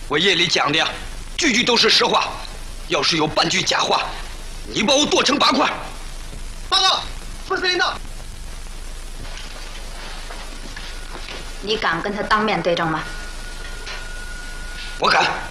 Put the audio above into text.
我夜里讲的呀，句句都是实话。要是有半句假话，你把我剁成8块。 报告，副司令到。 你敢跟他当面对证吗？ 我敢。